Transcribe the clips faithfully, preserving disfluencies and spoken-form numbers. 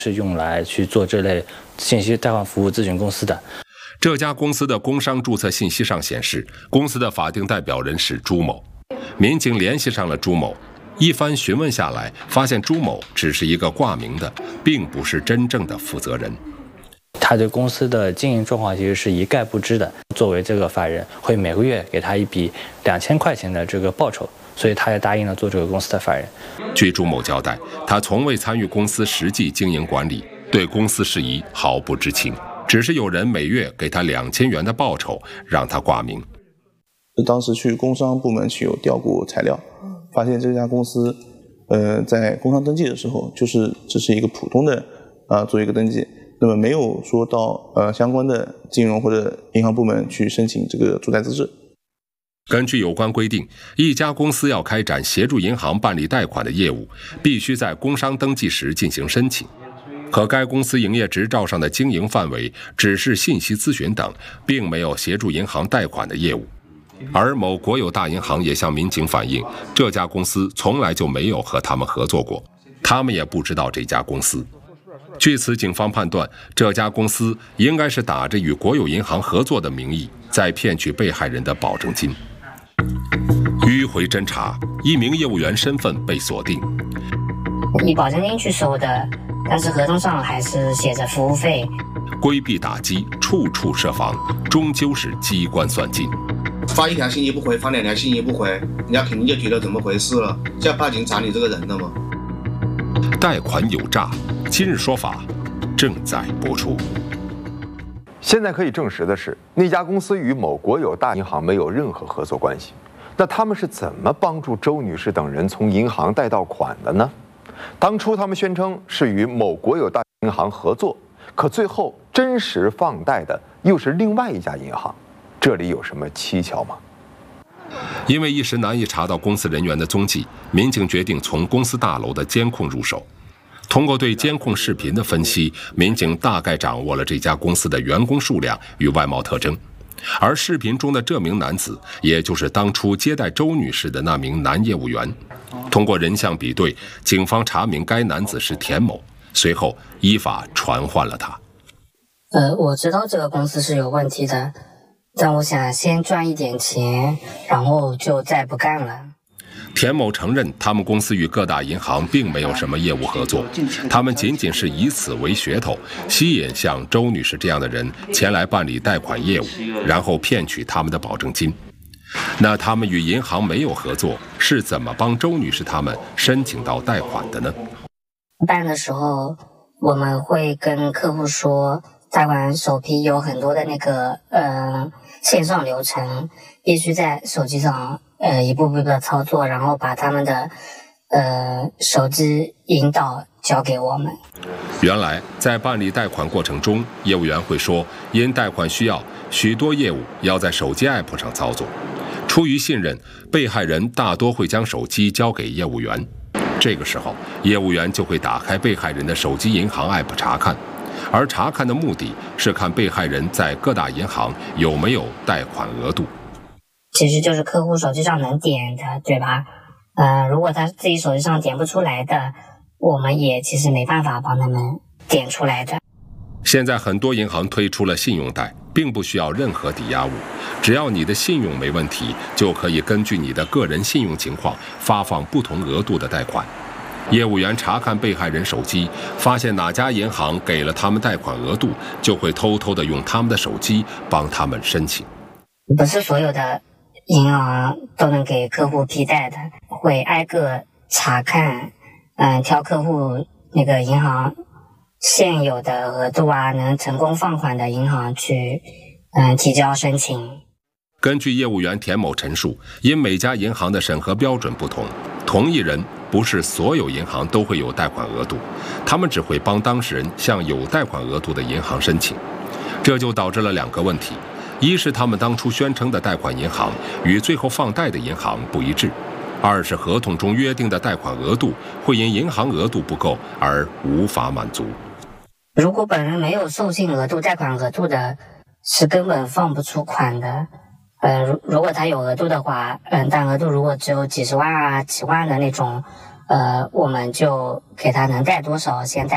是用来去做这类信息贷款服务咨询公司的。 这家公司的工商注册信息上显示，公司的法定代表人是朱某。民警联系上了朱某，一番询问下来，发现朱某只是一个挂名的，并不是真正的负责人。 他对公司的经营状况其实是一概不知的。作为这个法人，会每个月给他一笔两千块钱的这个报酬，所以他也答应了做这个公司的法人。 据朱某交代，他从未参与公司实际经营管理，对公司事宜毫不知情，只是有人每月给他两千元的报酬，让他挂名。 当时去工商部门去有调过材料，发现这家公司，呃，在工商登记的时候，就是只是一个普通的啊、呃、做一个登记。那么没有说到呃相关的金融或者银行部门去申请这个助贷资质。 根据有关规定，一家公司要开展协助银行办理贷款的业务，必须在工商登记时进行申请。可该公司营业执照上的经营范围只是信息咨询等，并没有协助银行贷款的业务。而某国有大银行也向民警反映，这家公司从来就没有和他们合作过，他们也不知道这家公司。据此，警方判断这家公司应该是打着与国有银行合作的名义，在骗取被害人的保证金。迂回侦查，一名业务员身份被锁定， 以保证金去收的，但是合同上还是写着服务费。 规避打击，处处设防，终究是机关算尽。 发一条信息不回，发两条信息不回，人家肯定就觉得怎么回事了，就要报警查你这个人了吗？ 贷款有诈，今日说法正在播出。 现在可以证实的是，那家公司与某国有大银行没有任何合作关系。那他们是怎么帮助周女士等人从银行贷到款的呢？当初他们宣称是与某国有大银行合作，可最后真实放贷的又是另外一家银行，这里有什么蹊跷吗？ 因为一时难以查到公司人员的踪迹，民警决定从公司大楼的监控入手。通过对监控视频的分析，民警大概掌握了这家公司的员工数量与外貌特征。而视频中的这名男子，也就是当初接待周女士的那名男业务员。通过人像比对，警方查明该男子是田某，随后依法传唤了他。 呃，我知道这个公司是有问题的，但我想先赚一点钱，然后就再不干了。 田某承认，他们公司与各大银行并没有什么业务合作，他们仅仅是以此为噱头，吸引像周女士这样的人前来办理贷款业务，然后骗取他们的保证金。那他们与银行没有合作，是怎么帮周女士他们申请到贷款的呢？ 办的时候，我们会跟客户说，贷款首批有很多的那个呃线上流程，必须在手机上呃一步步的操作，然后把他们的呃手机引导交给我们。 原来在办理贷款过程中，业务员会说，因贷款需要，许多业务要在手机 app 上操作。出于信任，被害人大多会将手机交给业务员。这个时候，业务员就会打开被害人的手机银行 app 查看，而查看的目的是看被害人在各大银行有没有贷款额度。 其实就是客户手机上能点的，对吧？呃，如果他自己手机上点不出来的，我们也其实没办法帮他们点出来的。 现在很多银行推出了信用贷，并不需要任何抵押物，只要你的信用没问题，就可以根据你的个人信用情况发放不同额度的贷款。业务员查看被害人手机，发现哪家银行给了他们贷款额度，就会偷偷的用他们的手机帮他们申请。 不是所有的银行都能给客户批贷的，会挨个查看，嗯、呃，挑客户那个银行现有的额度啊，能成功放款的银行去，嗯、呃，提交申请。 根据业务员田某陈述，因每家银行的审核标准不同，同一人不是所有银行都会有贷款额度，他们只会帮当事人向有贷款额度的银行申请，这就导致了两个问题：一是他们当初宣称的贷款银行与最后放贷的银行不一致；二是合同中约定的贷款额度会因银行额度不够而无法满足。 如果本人没有授信额度、贷款额度的，是根本放不出款的。呃，如如果他有额度的话，嗯，但额度如果只有几十万啊、几万的那种，呃，我们就给他能贷多少先贷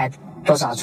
多少